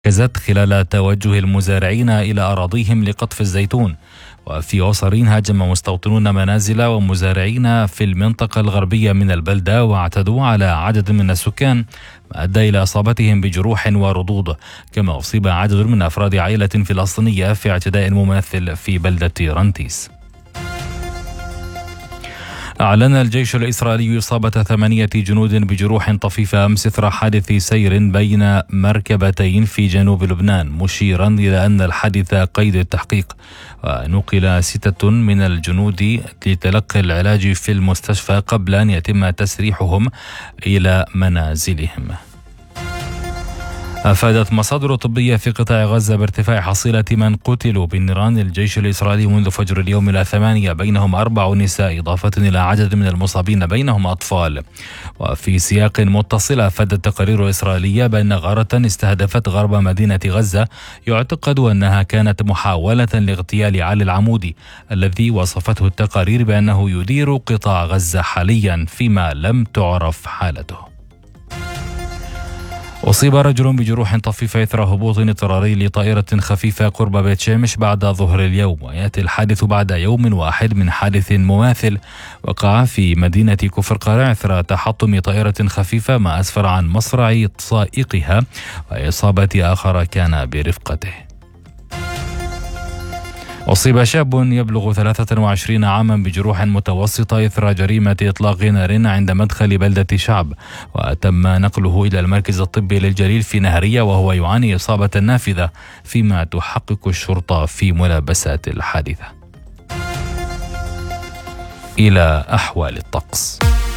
ركزت خلال توجه المزارعين إلى أراضيهم لقطف الزيتون. وفي عصرين هاجم مستوطنون منازل ومزارعين في المنطقة الغربية من البلدة واعتدوا على عدد من السكان، ما أدى إلى إصابتهم بجروح ورضوض. كما أصيب عدد من أفراد عائلة فلسطينية في اعتداء مماثل في بلدة رانتيس. أعلن الجيش الإسرائيلي إصابة 8 جنود بجروح طفيفة أمس إثر حادث سير بين مركبتين في جنوب لبنان، مشيرا إلى أن الحادث قيد التحقيق. ونقل 6 من الجنود لتلقي العلاج في المستشفى قبل أن يتم تسريحهم إلى منازلهم. أفادت مصادر طبية في قطاع غزة بارتفاع حصيلة من قتلوا بنيران الجيش الإسرائيلي منذ فجر اليوم إلى 8، بينهم 4 نساء، إضافة إلى عدد من المصابين بينهم أطفال. وفي سياق متصل أفادت تقارير إسرائيلية بأن غارة استهدفت غرب مدينة غزة يعتقد أنها كانت محاولة لاغتيال علي العمودي، الذي وصفته التقارير بأنه يدير قطاع غزة حاليا فيما لم تعرف حالته. أصيب رجل بجروح طفيفة إثر هبوط اضطراري لطائرة خفيفة قرب بيت شمش بعد ظهر اليوم. ويأتي الحادث بعد يوم واحد من حادث مماثل وقع في مدينة كفر قارع إثر تحطم طائرة خفيفة، ما أسفر عن مصرع سائقها وإصابة آخر كان برفقته. أصيب شاب يبلغ 23 عاما بجروح متوسطة إثر جريمة إطلاق نار عند مدخل بلدة شعب، وتم نقله إلى المركز الطبي للجليل في نهرية وهو يعاني إصابة نافذة، فيما تحقق الشرطة في ملابسات الحادثة. إلى أحوال الطقس.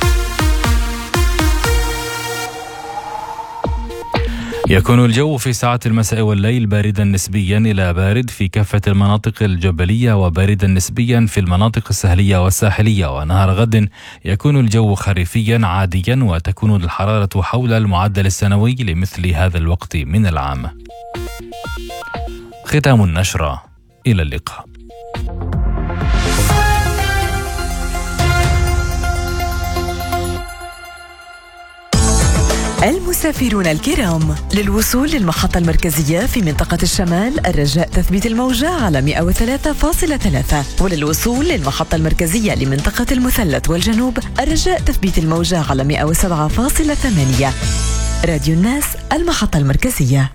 يكون الجو في ساعات المساء والليل باردا نسبيا إلى بارد في كافة المناطق الجبلية، وباردا نسبيا في المناطق الساحلية والساحلية. ونهار غد يكون الجو خريفيا عاديا، وتكون الحرارة حول المعدل السنوي لمثل هذا الوقت من العام. ختام النشرة، إلى اللقاء. المسافرون الكرام، للوصول للمحطة المركزية في منطقة الشمال الرجاء تثبيت الموجة على 103.3، وللوصول للمحطة المركزية لمنطقة المثلث والجنوب الرجاء تثبيت الموجة على 107.8. راديو الناس، المحطة المركزية.